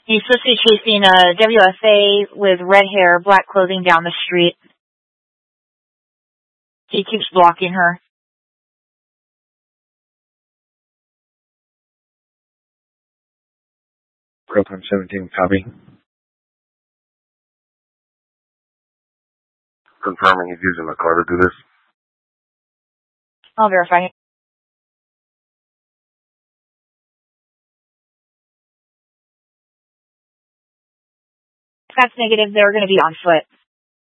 He's supposed to be chasing a WFA with red hair, black clothing down the street. He keeps blocking her. Proton 17, copy. Confirming he's using the car to do this. I'll verify. If that's negative, they're going to be on foot.